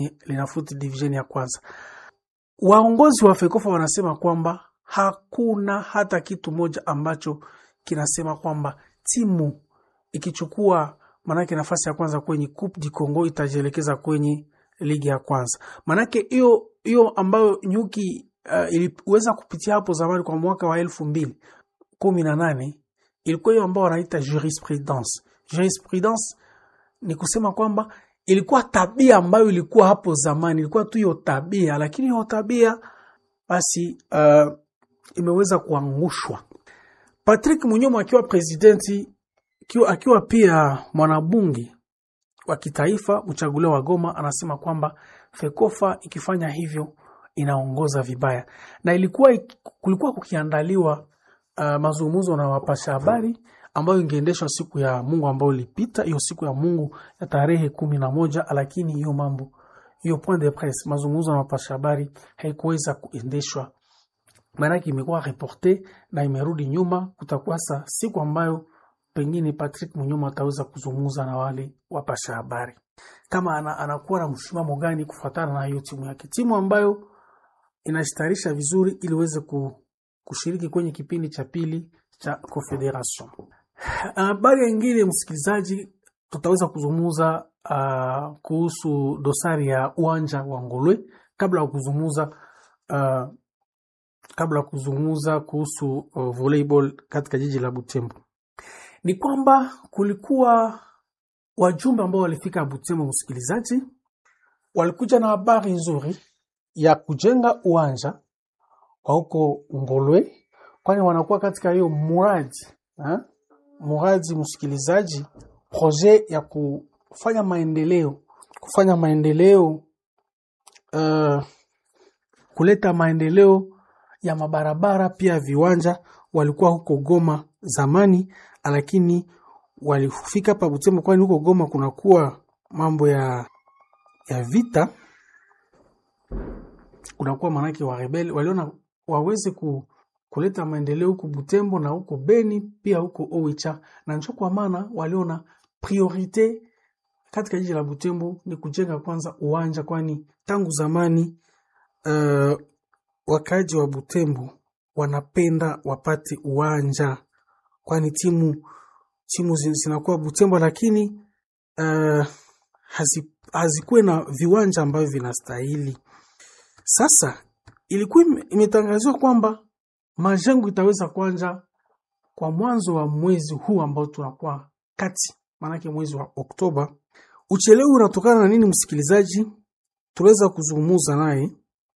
linafuti division ya kwanza. Waongozi wa FECOFA wanasema kwamba hakuna hata kitu moja ambacho kinasema kwamba timu ikichukua manake nafasi ya kwanza kwenye Coupe du Congo itajielekeza kwenye ligi ya kwanza. Manake hiyo ambayo Nyuki iliweza kupitia hapo zamani kwa mwaka wa 2018 ilikuwa hiyo ambayo wanaita jurisprudence. Jurisprudence ni kusema kwamba ilikuwa tabia ambayo ilikuwa hapo zamani, ilikuwa tu hiyo tabia, lakini hiyo tabia basi imeweza kuangushwa. Patrick Munyomo akiwa presidenti, akiwa pia mwanabunge wa kitaifa mchaguliwa wa Goma, anasema kwamba FECOFA ikifanya hivyo inaongoza vibaya, na kulikuwa kukiandaliwa mazungumzo na wapasha habari ambayo ingeendeshwa siku ya Mungu ambayo ilipita, hiyo siku ya Mungu ya tarehe 11, lakini hiyo point de presse, mazungumzo na wapasha habari haikuweza kuendeshwa. Maana imekuwa reporté na imerudi nyuma. Kutakuwa siku ambayo pengine Patrick Munyomo ataweza kuzungumza na wale wapasha habari kama anakuwa na msimamo gani kufuatana na hiyo timu yake, timu ambayo inastarisha vizuri ili iweze kushiriki kwenye kipindi cha pili cha Confederation. Habari nyingine msikilizaji, tutaweza kuzungumza kuhusu dosari ya uwanja wa Ngolwe kabla ya kuzungumza kuhusu volleyball katika jiji la Butembo. Ni kwamba kulikuwa wajumbe ambao walifika Butembo msikilizaji, walikuja na habari nzuri ya kujenga uwanja wa huko Ngolwe, kwani wanakuwa katika hiyo muradi msikilizaji, projet ya kufanya maendeleo kuleta maendeleo ya mabarabara pia viwanja. Walikuwa huko Goma zamani, lakini walifika hapa Butembo kwani huko Goma kunakuwa mambo ya vita, kunakuwa manake wa rebeli, waliona waweze kuleta maendeleo huko Butembo na huko Beni pia huko Oicha, na ndio kwa maana waliona priorite katika jiji la Butembo ni kujenga kwanza uwanja, kwani tangu zamani wakaji wa Butembo wanapenda wapate uwanja, kwani timu zinakuwa Butembo lakini hazikuwe na viwanja ambavyo vinastahili. Sasa ilikuwa imetangazwa kwamba majengo itaweza kuanza kwa mwanzo wa mwezi huu ambao tunakuwa kati, maana mwezi wa Oktoba. Uchelewi unatokana na nini msikilizaji? Tuweza kuzungumza naye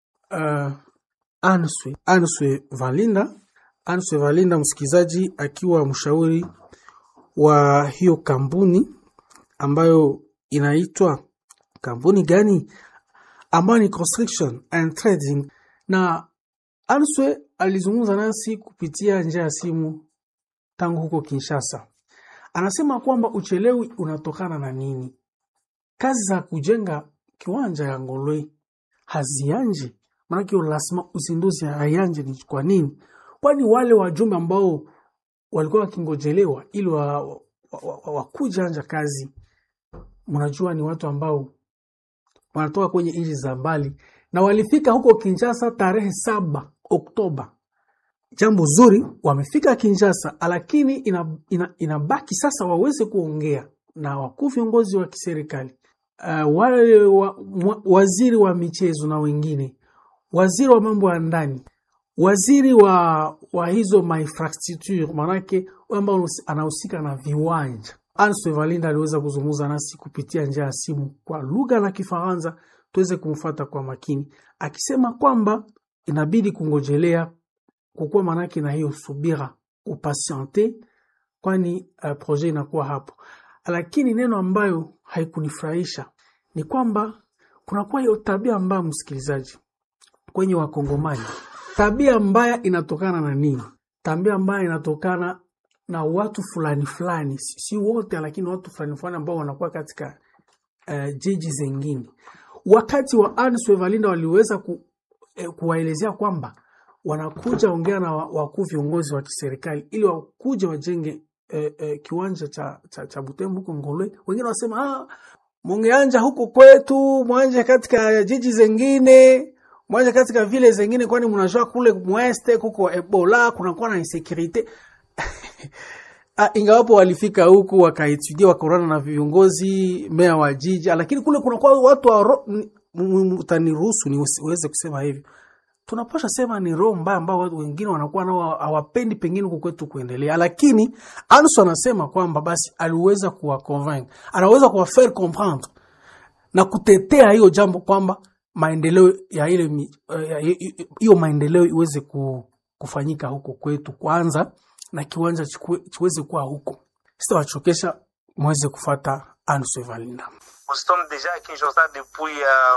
Answe Valinda msikilizaji, akiwa mshauri wa hiyo kampuni ambayo inaitwa kampuni gani? Ambayo ni Construction and Trading. Na Answe alizungumza nasi kupitia njia ya simu tangu huko Kinshasa. Anasema kwamba uchelewi unatokana na nini? Kazi za kujenga kiwanja ya Ngolwe hazianji, maana hiyo lazima uzinduzi hayanje. Ni kwa nini? Kwani wale wajumbe ambao walikuwa wakingojelewa ili wakuja anja kazi, mnajua ni watu ambao wanatoka kwenye nchi za mbali, na walifika huko Kinshasa tarehe 7 Oktoba. Jambo zuri, wamefika Kinshasa, lakini inabaki sasa waweze kuongea na wakuu viongozi wa kiserikali, wale waziri wa michezo na wengine, waziri wa mambo ya ndani, waziri wa hizo infrastructure, manake ambao anahusika na viwanja. Answe Valinda aliweza kuzungumza nasi kupitia njia ya simu kwa lugha la Kifaransa, tuweze kumfuata kwa makini, akisema kwamba inabidi kungojelea kukua manake na hiyo subira upatiente, kwani projet inakuwa hapo. Lakini neno ambayo haikunifurahisha ni kwamba kunakuwa hiyo tabia mbaya msikilizaji kwenye wakongomani. Tabia mbaya inatokana na nini? Tabia mbaya inatokana na watu fulani, si wote lakini watu fulani ambao wanakuwa katika jiji zingine. Wakati wa Answe Valinda waliweza kuwaelezea kwamba wanakuja ongea na wakuu viongozi wa kiserikali ili wakuje wajenge kiwanja cha Butembo huko Ngolwe. Wengine wasema mungeanja huko kwetu, mwanje katika jiji zengine, mwanje katika vile zengine, kwani mnajua kule mweste kuko Ebola, kunakuwa na insecurity. Ingawapo walifika huku wakaetudia wakorana na viongozi mea wa jiji, lakini kule kunakuwa watu wa mtaniruhusu niweze kusema hivi. Tunapasha sema ni roho mbaya ambao watu wengine wanakuwa nao hawapendi pengine huko kwetu kuendelea, lakini Anso anasema kwamba basi aliweza kuwaconvaincre, anaweza kuwafaire comprendre na kutetea hiyo jambo kwamba maendeleo ya ile hiyo maendeleo iweze kufanyika huko kwetu kwanza na kiwanja chiweze kuwa huko. Sitawachokesha, mweze kufuata Anso Evalinda. Nous sommes déjà à Kinshasa depuis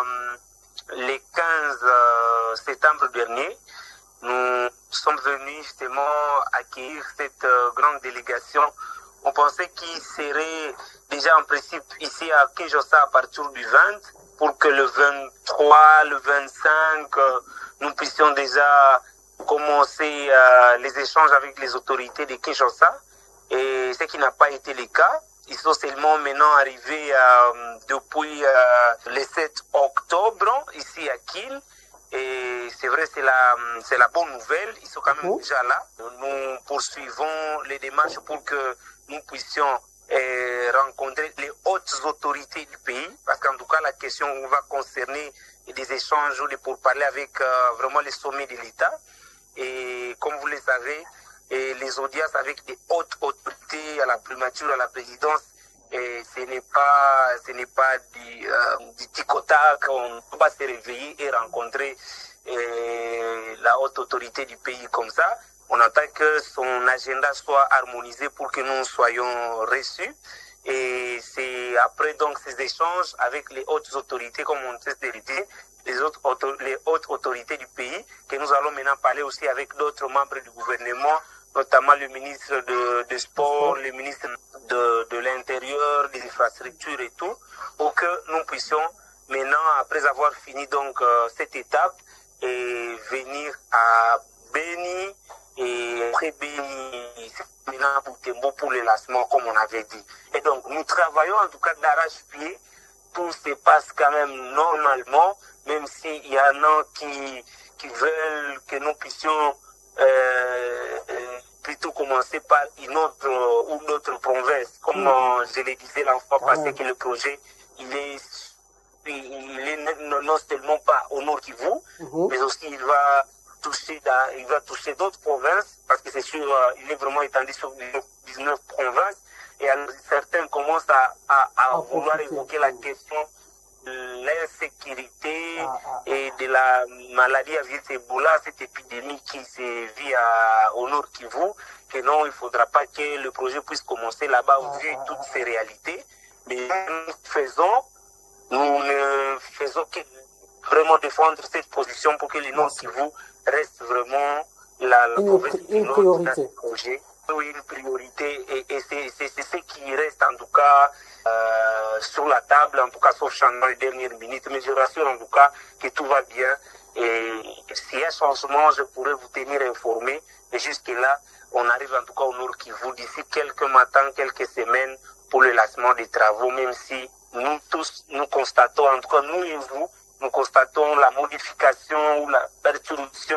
le 15 septembre dernier. Nous sommes venus justement accueillir cette grande délégation. On pensait qu'il serait déjà en principe ici à Kinshasa à partir du 20 pour que le 23, le 25, nous puissions déjà commencer les échanges avec les autorités de Kinshasa. Et ce qui n'a pas été le cas. Ils sont seulement maintenant arrivés depuis le 7 octobre ici à Kiel. Et c'est vrai, c'est la bonne nouvelle. Ils sont quand même déjà là. Nous poursuivons les démarches pour que nous puissions rencontrer les hautes autorités du pays. Parce qu'en tout cas, la question va concerner des échanges ou des pourparlers avec vraiment les sommets de l'État. Et comme vous le savez, et les audiences avec des hautes autorités à la primature, à la présidence, et ce n'est pas du tic-au-tac. On ne peut pas se réveiller et rencontrer la haute autorité du pays comme ça. On attend que son agenda soit harmonisé pour que nous soyons reçus. Et c'est après donc ces échanges avec les hautes autorités, comme on sait le dire, les hautes autorités du pays, que nous allons maintenant parler aussi avec d'autres membres du gouvernement, notamment le ministre de Sport, le ministre de l'Intérieur, des infrastructures et tout, pour que nous puissions maintenant, après avoir fini donc cette étape, et venir à Beni et après Beni, maintenant pour Tembo pour le lancement, comme on avait dit. Et donc, nous travaillons en tout cas d'arrache-pied. Tout se passe quand même normalement, même s'il y en a qui veulent que nous puissions plutôt commencer par une autre ou d'autres provinces. Comme je le disais la fois passée, que le projet, il est non seulement pas au Nord Kivu, mais aussi il va toucher d'autres provinces, parce que c'est sûr, il est vraiment étendu sur 19 provinces, et alors, certains commencent à vouloir évoquer la question de l'insécurité et de la maladie à virus Ebola, cette épidémie qui se vit au Nord Kivu, que non, il ne faudra pas que le projet puisse commencer là-bas vu toutes ces réalités. Mais nous ne faisons que vraiment défendre cette position pour que le Nord Kivu reste vraiment la priorité du projet. Oui, une priorité, et c'est ce qui reste en tout cas sur la table, en tout cas sauf changement les dernières minutes, mais je rassure en tout cas que tout va bien, et s'il y a changement, je pourrais vous tenir informé, et jusque là, on arrive en tout cas au Nord Kivu d'ici quelques matins, quelques semaines pour le lancement des travaux, même si nous tous, nous constatons, en tout cas nous et vous, nous constatons la modification ou la perturbation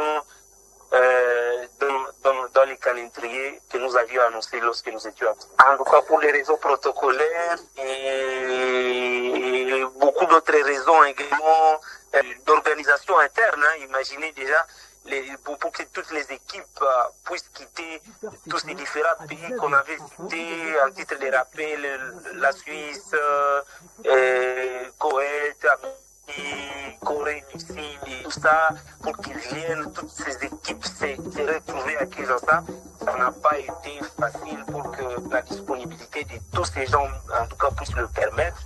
dans les calendriers que nous avions annoncés lorsque nous étions en tout cas pour les réseaux protocolaires et beaucoup d'autres raisons également d'organisation interne. Imaginez déjà pour que toutes les équipes puissent quitter tous ces différents pays qu'on avait cités en titre de rappel, la Suisse, Koweït, Corée du Sud et tout ça, pour qu'ils viennent, toutes ces équipes se retrouver à Kinshasa. Ça n'a pas été facile pour que la disponibilité de tous ces gens, en tout cas, puisse le permettre.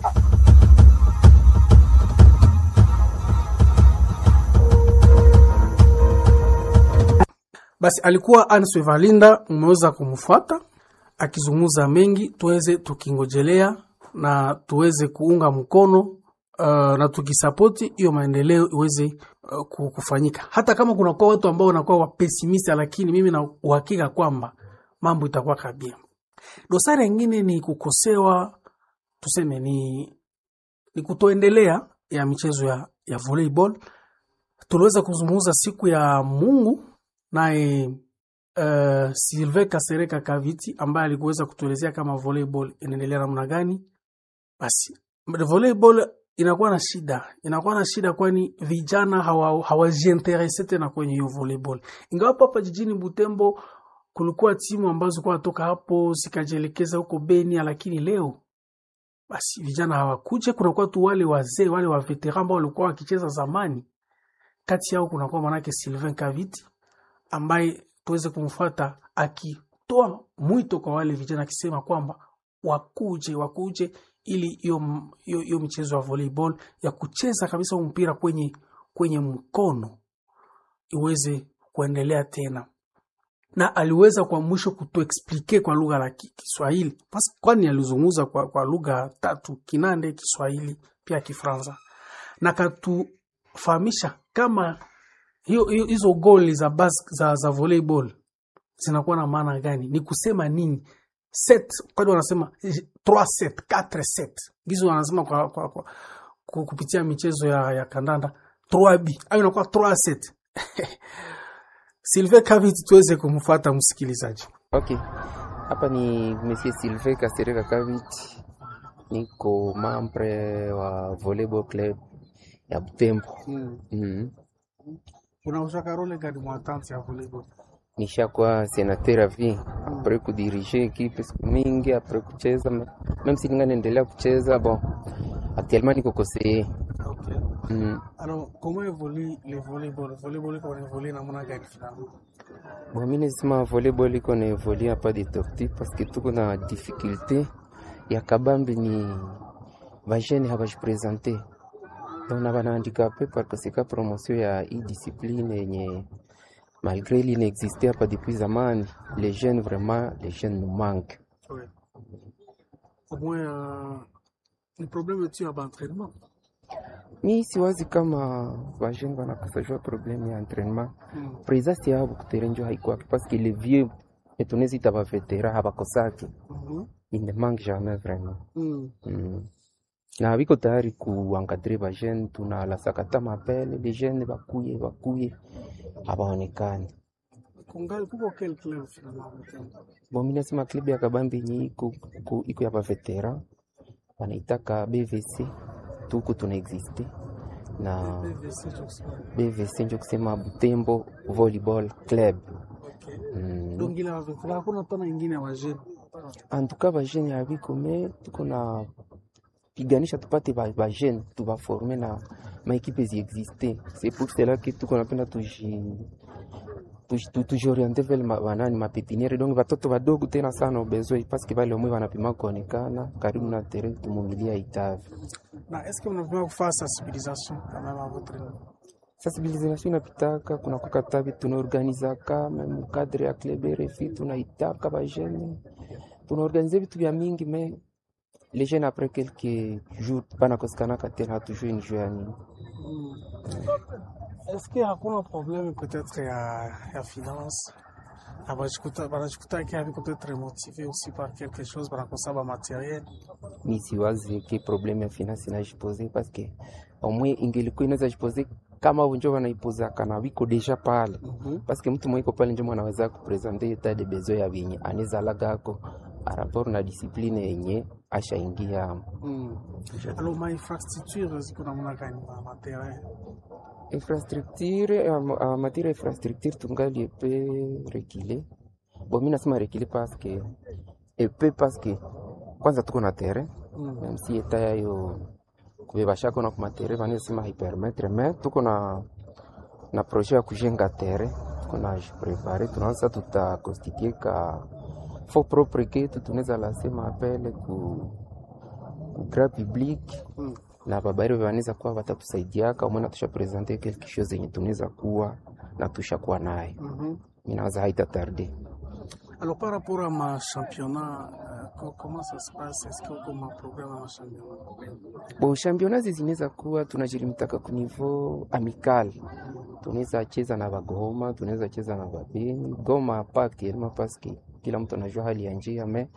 Basi alikuwa Anso Evalinda, umeweza kumfuata akizungumza mengi, tuweze tukingojelea na tuweze kuunga mkono na tukisapoti hiyo maendeleo iweze kufanyika. Hata kama kuna kwa watu ambao wanakuwa wapesimista, lakini mimi na uhakika kwamba mambo itakuwa kabisa. Dosari nyingine ni kukosewa, tuseme ni ni kutoendelea ya michezo ya volleyball. Tuliweza kuzungumza siku ya Mungu naye Sylvain Kasereka Kaviti ambaye alikuweza kutuelezea kama volleyball inaendelea namna gani. Basi volleyball inakuwa na shida kwani vijana hawajiinteresse tena kwenye hiyo volleyball. Ingawa hapa jijini Butembo kulikuwa timu ambazo kwa toka hapo zikajielekeza huko Beni, lakini leo basi vijana hawakuje. Kuna kwa tu wale wazee wale wa veteran ambao walikuwa wakicheza zamani. Kati yao kuna kwa manake Sylvain Kaviti ambaye tuweze kumfuata akitoa mwito kwa wale vijana akisema kwamba wakuje ili hiyo michezo ya volleyball ya kucheza kabisa mpira kwenye mkono iweze kuendelea tena. Na aliweza kwa mwisho kutuexplike kwa lugha la Kiswahili, kwani alizungumza kwa lugha 3: Kinande, Kiswahili pia Kifaransa, na katufahamisha kama hizo goli za volleyball zinakuwa na maana gani, ni kusema nini. Set kwa wanasema 3 set 4 set, hizo wanasema kwa kupitia michezo ya kandanda 3B au inakuwa 3 set. Sylvain Kaviti tuweze kumfuata msikilizaji. Okay. Hapa ni Monsieur Sylvain Kasereka Kaviti. Niko membre wa volleyball club ya Butembo. Unausaka role gani mwatansi ya volleyball? Nishakuwa senateur à vie. Après kudiriger équipe siku mingi, après kucheza, même si ninaendelea kucheza, bon, actuellement niko conseiller. Okay. Alors, comment évolue le volleyball? Volleyball iko évolue namna gani finalement? Bon, mimi nasema volleyball iko na évolue hapa de torti parce que tuko na difficulté ya kabambi ni vajene habajipresenter. Donc na bana handicapé parce que c'est ka promotion ya discipline yenye malgré il n'existait pas depuis zamani. Les jeunes nous manquent. Oui. Au moins le problème est à l'entraînement. Mi siwazi kama vajene wanakosa problème ya entraînement. Présence yao kuterenjo haikuwa parce que les vieux etonezi taba veterans habakosaki. Il ne manque jamais vraiment. Na biko tayari kuencadrer vajene, tunalasakata mapele les jeunes bakuye habaonekani. Kungali kuko quel club finalement? Bon, mimi nasema club ya kabambi ni iko ya veterans wanaitaka BVC, tuko tunaexiste na BVC ndio kusema Butembo Volleyball Club. Okay. Donc il a hakuna tena nyingine ya wajeni. En tout cas vajeni habiko me tuko na piganisha tupate vajeni tubaformer na maekipe ziexiste. C'est pour cela que tuko napenda tujoriente vers banani mapepiniere, donc watoto wadogo tena sana besoin parce que wale wamwe wanapima kuonekana karibu na terrain tumumilia itavi. Na est-ce que mnapima kufanya sensibilisation kama na votre sensibilisation inapitaka kuna kukatabi tunaorganizaka même cadre ya club RFI tunaitaka bajene tunaorganize vitu vya mingi mais les jeunes après quelques jours bana koskana katena toujours une journée. Est-ce qu'il y a un problème peut-être à finance? Banajikuta qui avait peut-être motivé aussi par quelque chose par rapport matériel. Ni siwazi que problème ya finance inajipoze parce que au moins ingelikuwa inaweza jipoze kama unjo wanaipoza kana wiko deja pale. Parce que mtu mwiko pale ndio anaweza kupresenter état de besoin ya binyi anaweza lagako a rapport na discipline yenye ashaingia. Alors ma infrastructure ziko namna gani matériel? Infrastructure, en matière infrastructure tungali epe rekile. Bon, mimi nasema rekile parce que epe parce que kwanza tuko na terrain, même si eta yayo kubeba shako na kuma terrain vanasema hypermetre, mais tuko na projet ya kujenga terrain, tuko na préparer, tunaanza tutaconstituer ka faux propre que tunaweza lasema appel ku grand public. Na babari wanaweza kuwa watatusaidia kama mwana tushapresenter quelque chose yenye tunaweza kuwa na tushakuwa naye. Inaweza haita tarde. Alors par rapport à ma championnat, comment ça se passe? Est-ce que comme un programme à championnat? Bon, championnat zinaweza kuwa tunajilimtaka ku niveau amical. Tunaweza cheza na Bagoma, tunaweza cheza na Babeni. Goma pas actuellement parce que kila mtu anajua hali ya njia mais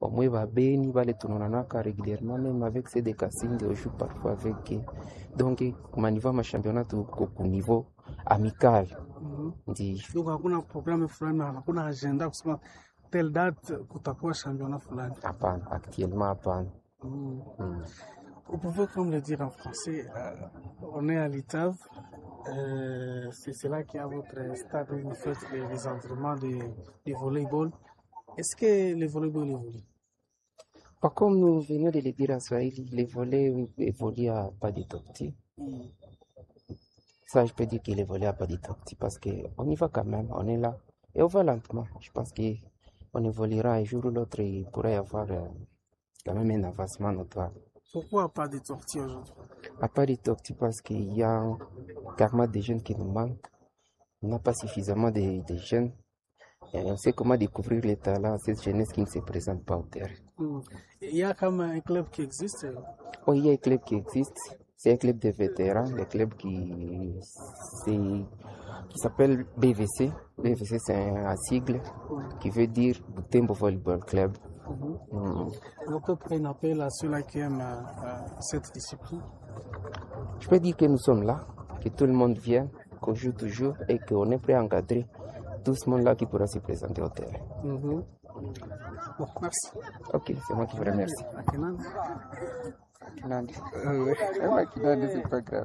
Moi, Beni, les tournoi régulièrement, même avec ces des cassines, je joue parfois avec eux. Donc, au niveau de championnat, au niveau amical. Donc, hakuna programme fulani, hakuna agenda kusema telle date kutakuwa championnat fulani. Hapana, actuellement hapana. Vous pouvez comme le dire en français, on est à l'ITAV, c'est là qu'il y a votre stade où vous faites les entraînements de volleyball. Est-ce que le volleyball évolue? Comme nous venons de le dire à Swahili, le volley évolue à pas de Topti. Ça, je peux dire qu'il évolue à pas de Topti parce qu'on y va quand même, on est là. Et on va lentement. Je pense qu'on évoluera un jour ou l'autre et il pourrait y avoir quand même un avancement notoire. Pourquoi pas de Topti aujourd'hui? À pas de Topti parce qu'il y a carrément des jeunes qui nous manquent. On n'a pas suffisamment de jeunes. Et on sait comment découvrir les talents à cette jeunesse qui ne se présente pas au terrain. Il y a comme un club qui existe? Oui, il y a un club qui existe. C'est un club de vétérans, un club qui s'appelle BVC. BVC, c'est un sigle qui veut dire Butembo Volleyball Club. On peut prendre appel à ceux-là qui aiment cette discipline? Je peux dire que nous sommes là, que tout le monde vient, qu'on joue toujours et qu'on est prêt à encadrer tout ce monde-là qui pourra se présenter au terrain. Bon, merci. Ok, c'est moi qui vous remercie. Kinandi. Kinandi, c'est pas grave.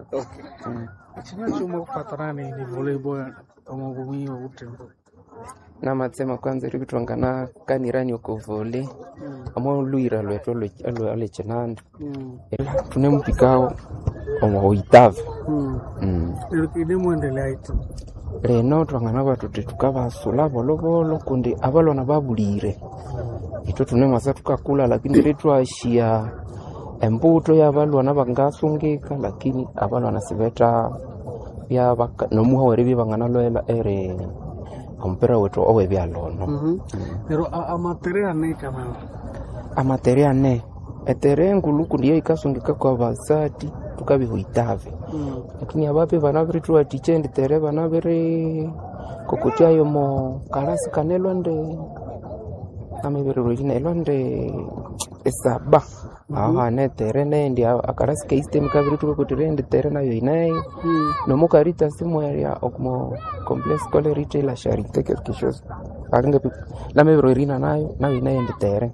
Na matsema kwanza iri kutongana kanirani ukovole amwe luira lwetu ale chenando ela tunemupikao oitave iri muendelea itu leno twangana batuti tukabasula bolobolo kundi abalona babulire ito tunemasa tukakula lakini retwashia embuto y'abalwana bangasungika lakini abalwana sibeta bya nomuhawere bibangana loela ere ompera wetu owe byalono. Pero amaterea ne kama amaterea ne eterengu luku ndiyo ikasungika kwa basati tukabihuitave lakini abape banabiri tuwa tichendi tere banabiri kokotia yomo kalasi kanelo nde amebiri rojina elo nde esaba ne tere ne ndi akarasi keistem kabiri tuwa kotere nde tere na yoinae nomo karita simo ya okmo complex scolaire la charité quelque chose alinga la mebiri rina nayo na yoinae nde tere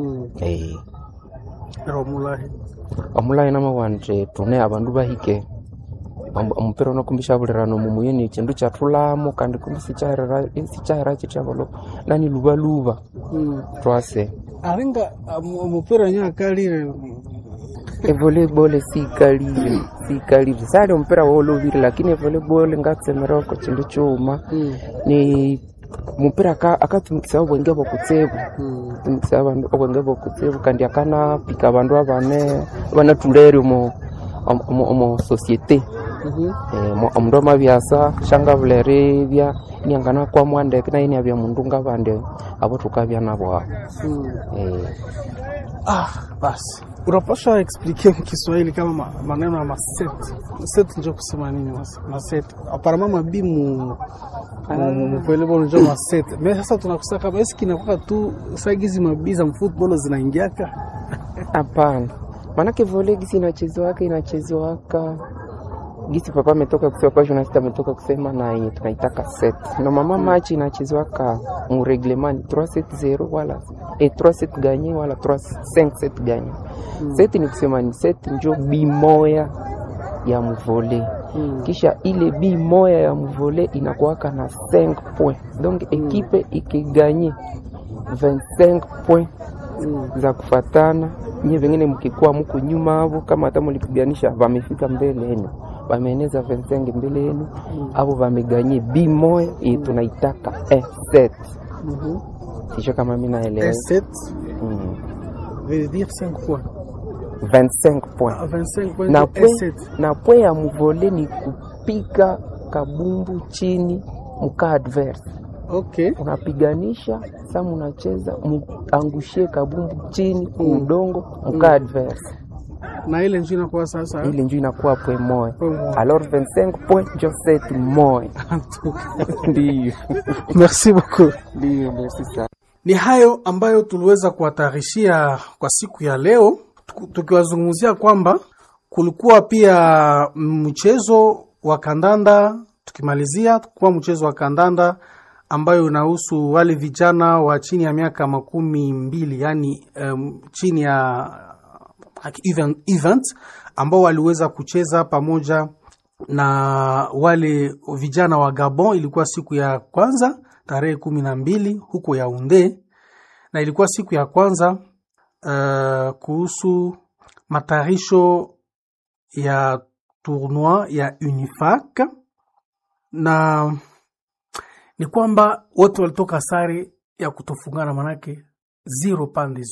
omulahi namawanje tune abandu bahike ompera nokumbisha bulirano mumuyeni chindu chatulamo kandi kumbisi chahera chichabolo nani luba twase aringa omupira nyakalire volleyball si kalire sale ompera wolovire lakini volleyball ngatsemeroko chindu chuma ni mupira akatumikisa obwenge bokutsebu tumikisa abantu obwenge bokutsebu kandi akana pika abantu abana tulere mu societe omundu amabyasa shanga bulere bya nyangana kwa mwande kana ini abya mundu ngabande abo tukabya nabo basi unapaswa expliquer kwa Kiswahili kama maneno ya maset ndio kusema nini maset aparama mabimu volleyball ndio maset mais sasa tunakusa kama eski inakuwa tu sagizi mabiza mfootball zinaingiaka hapana maana ke volley gisi inachezwaka gisi papa ametoka kusema kwa journalist ametoka kusema na yenye tunaitaka set na mama match inachezwaka mu reglement 3-7-0 wala 3-7 gagné wala 5-7 gagné set ni kusema ni set ndio bimoya ya mvolley kisha ile bimoya ya mvolley inakuwaka na 5 points donc equipe ikiganye 25 points za kufatana nye vingine mkikuwa mko nyuma hapo kama hata mlipiganisha wamefika mbele yenu wameeneza 25 mbele yenu hapo wameganye b moja tunaitaka set sio kama mimi naelewa set veut dire 5 points 25 points 25 points na point ya mvole ni kupika kabumbu chini mka adverse. Okay. Unapiganisha, sasa unacheza angushie kabumbu chini udongo mka adverse. Na ile njoo inakuwa sasa. Ile njoo inakuwa point moja. Alors 25 points je set moja. Ndio. Merci beaucoup. Ndio, merci sana. Ni hayo ambayo tuliweza kuwatarishia kwa siku ya leo, tukiwazungumzia kwamba kulikuwa pia mchezo wa kandanda. Tukimalizia kwa mchezo wa kandanda ambayo unahusu wale vijana wa chini ya miaka 12, yani chini ya event ambao waliweza kucheza pamoja na wale vijana wa Gabon. Ilikuwa siku ya kwanza tarehe 12 huko Yaounde, na ilikuwa siku ya kwanza kuhusu matayarisho ya tournoi ya UNIFAC, na ni kwamba wote walitoka sare ya kutofungana, manake 0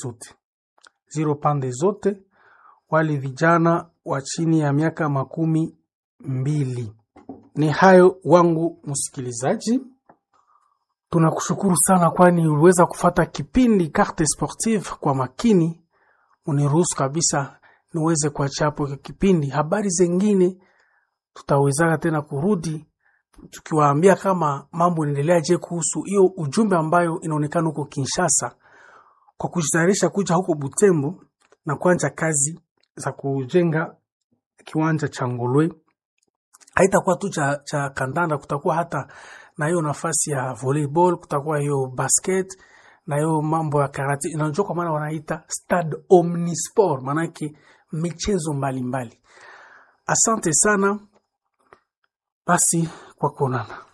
pande zote wale vijana wa chini ya miaka 12. Ni hayo wangu msikilizaji, tunakushukuru sana kwani uliweza kufata kipindi Carte Sportive kwa makini. Uniruhusu kabisa niweze kuacha hapo kipindi. Habari zingine tutaweza tena kurudi tukiwaambia kama mambo yanaendelea je kuhusu hiyo ujumbe ambayo inaonekana huko Kinshasa kwa kujitayarisha kuja huko Butembo na kuanza kazi za kujenga kiwanja cha Ngolwe. Haitakuwa tu cha kandanda, kutakuwa hata na hiyo nafasi ya volleyball, kutakuwa hiyo basket na hiyo mambo ya karate. Inajua kwa maana wanaita stade omnisport, maana yake michezo mbalimbali. Asante sana basi kwa kuonana.